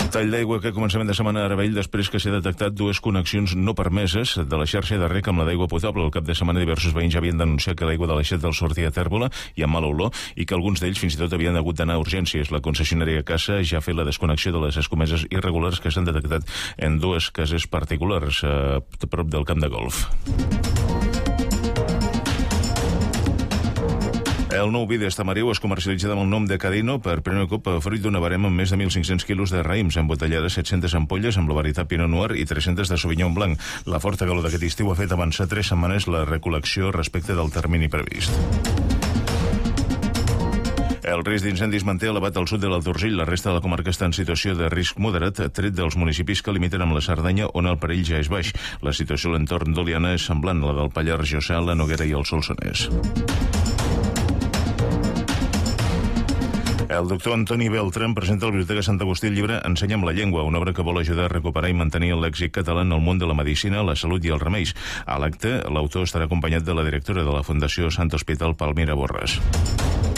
Tall d'aigua que a començament de setmana a Arabell després que s'ha detectat dues connexions no permeses de la xarxa de rec amb la d'aigua potable. Al cap de setmana diversos veïns ja havien denunciat que l'aigua de l'aixet del sortia a tèrbola i amb mala olor i que alguns d'ells fins i tot havien hagut d'anar a urgències. La concessionària Casa ja ha fet la desconnexió de les escomeses irregulars que s'han detectat en dues cases particulars a prop del camp de golf. El nou vi d'Estamariu es comercialitza amb el nom de Cadino per primer cop fruit d'una barema amb més de 1.500 quilos de raïms, embotellades 700 ampolles amb la varietat Pinot Noir i 300 de Sauvignon Blanc. La forta calor d'aquest estiu ha fet avançar 3 setmanes la recol·lecció respecte del termini previst. El risc d'incendis manté elevat al sud de l'Alt Urgell. La resta de la comarca està en situació de risc moderat, tret dels municipis que limiten amb la Cerdanya, on el perill ja és baix. La situació a l'entorn d'Oliana és semblant a la del Pallars Jussà, la Noguera i el Solsonès. El doctor Antoni Beltrán presenta a la Biblioteca Sant Agustí el llibre Ensenya'm la llengua, una obra que vol ajudar a recuperar i mantenir el lèxic català en el món de la medicina, la salut i els remeis. A l'acte, l'autor estarà acompanyat de la directora de la Fundació Sant Hospital, Palmira Borràs.